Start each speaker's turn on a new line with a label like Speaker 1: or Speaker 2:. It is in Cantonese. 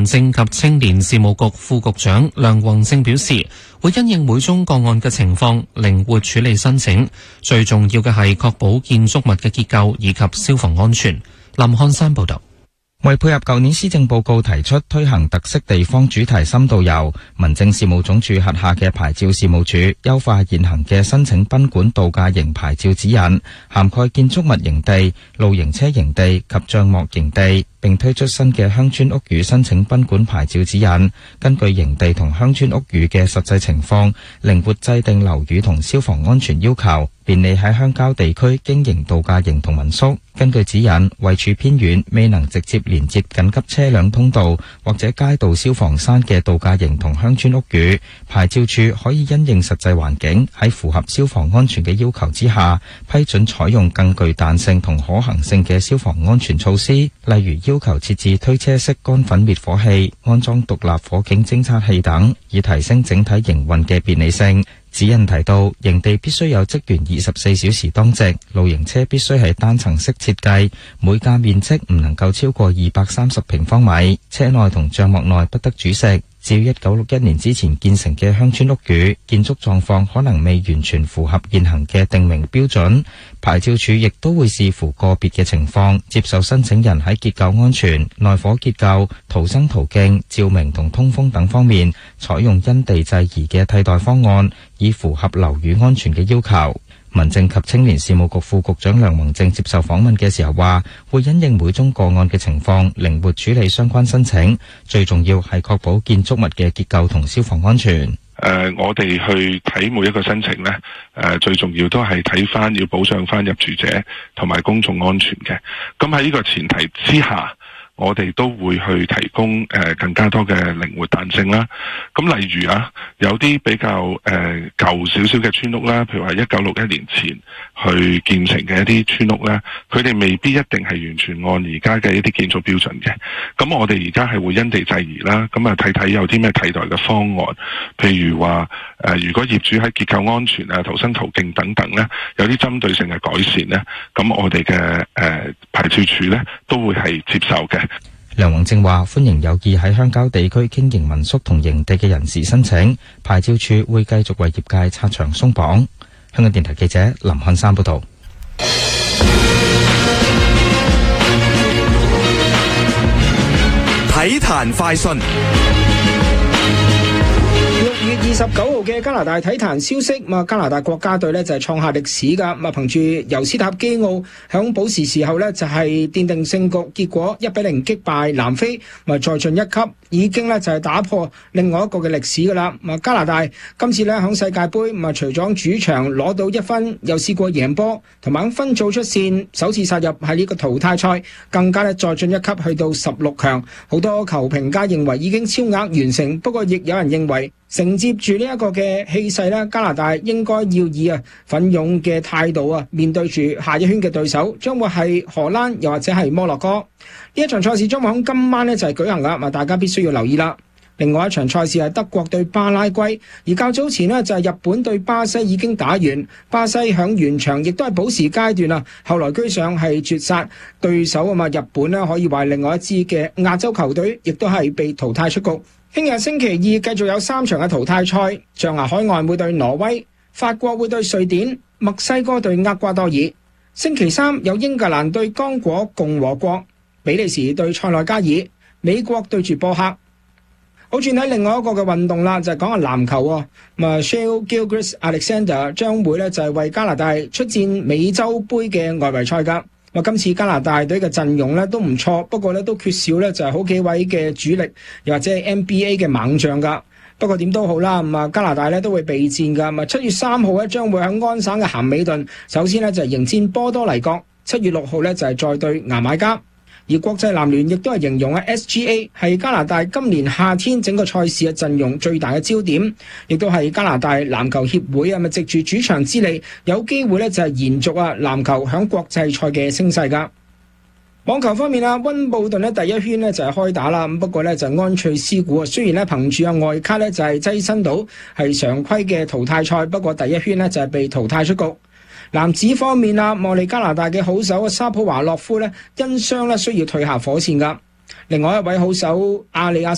Speaker 1: 政及青年事務局副局長梁宏正表示，會因應每宗個案嘅情況，靈活處理申請。最重要嘅係確保建築物嘅結構以及消防安全。林漢山報導。
Speaker 2: 為配合舊年施政報告提出推行特色地方主題深度遊，民政事務總署轄下嘅牌照事務處優化現行嘅申請賓館度假營牌照指引，涵蓋建築物營地、露營車營地及帳幕營地，並推出新嘅鄉村屋宇申請賓館牌照指引，根據營地同鄉村屋宇嘅實際情況，靈活制定樓宇同消防安全要求，便利喺鄉郊地區經營度假營同民宿。根據指引，位處偏遠未能直接連接緊急車輛通道或者街道消防山嘅度假營同鄉村屋宇，牌照處可以因應實際環境，喺符合消防安全嘅要求之下，批准採用更具彈性同可行性嘅消防安全措施，例如要求設置推車式乾粉滅火器、安裝獨立火警偵測器等，以提升整體營運嘅便利性。指引提到，營地必須有職員24小時當值，露營車必須係單層式設計，每架面積唔能夠超過230平方米，車內同帳幕內不得煮食。至於1961年之前建成嘅鄉村屋宇，建築狀況可能未完全符合現行嘅定名標準，牌照處亦都會視乎個別嘅情況，接受申請人喺結構安全、內火結構、逃生途徑、照明同通風等方面，採用因地制宜嘅替代方案，以符合樓宇安全嘅要求。民政及青年事務局副局長梁宏正接受訪問嘅時候話，會因應每宗個案嘅情況，靈活處理相關申請，最重要係確保建築物嘅結構同消防安全。
Speaker 3: 我哋去睇每一個申請呢，最重要都係睇翻要保障翻入住者同埋公眾安全嘅。咁喺呢個前提之下，我哋都會去提供更加多嘅靈活彈性啦。咁例如有啲比較舊少少嘅村屋啦，譬如話1961年前去建成嘅一啲村屋咧，佢哋未必一定係完全按而家嘅一啲建築標準嘅。咁我哋而家係會因地制宜啦，咁睇睇有啲咩替代嘅方案，譬如話如果業主喺結構安全逃生途徑等等咧，有啲針對性嘅改善咧，咁我哋嘅牌照處咧都會係接受嘅。
Speaker 2: 梁宏正話：歡迎有意喺鄉郊地區經營民宿同營地嘅人士申請，牌照處會繼續為業界拆牆鬆綁。香港電台記者林漢山報道。
Speaker 4: 體壇快訊。
Speaker 5: 6月29號嘅加拿大體壇消息，加拿大國家隊呢就係創下歷史噶，憑住尤斯塔基奧響補時時候呢就係奠定勝局，結果1-0擊敗南非，再進一級，已經呢就係打破另外一個嘅歷史噶啦。加拿大今次呢響世界盃，除咗主場攞到1分，又試過贏波，同埋分組出線，首次殺入喺呢個淘汰賽，更加呢再進一級去到16強。好多球評家認為已經超額完成，不過亦有人認為承接住呢一個嘅氣勢咧，加拿大應該要以奮勇嘅態度面對住下一圈嘅對手，將會係荷蘭又或者係摩洛哥。呢一場賽事將會喺今晚就係舉行噶，大家必須要留意啦。另外一場賽事係德國對巴拉圭，而較早前就係日本對巴西已經打完，巴西響完場亦都係補時階段後來居上係絕殺對手日本可以話另外一支嘅亞洲球隊，亦都係被淘汰出局。聽日星期二繼續有3場嘅淘汰賽，象牙海岸會對挪威，法國會對瑞典，墨西哥對厄瓜多爾。星期三有英格蘭對剛果共和國，比利時對塞內加爾，美國對住波克。好，轉睇另外一個嘅運動啦，就係講下籃球。Shai Gilgeous-Alexander 將會就係為加拿大出戰美洲杯嘅外圍賽噶。今次加拿大隊嘅陣容都唔錯，不過都缺少就係好幾位嘅主力，又或者係 NBA 嘅猛將噶。不過點都好啦，加拿大都會備戰噶。7月3號將會喺安省嘅咸美頓，首先就係迎戰波多黎各。7月6號就係再對牙買加。而國際籃聯亦都係形容SGA 係加拿大今年夏天整個賽事嘅陣容最大嘅焦點，亦都係加拿大籃球協會藉住主場之利，有機會就係延續籃球響國際賽嘅聲勢噶。網球方面溫布頓第一圈就係開打啦，不過就安翠斯古雖然憑住外卡就係躋身到係常規嘅淘汰賽，不過第一圈就係被淘汰出局。男子方面莫利加拿大嘅好手沙普華洛夫因傷需要退下火線噶。另外一位好手阿里亞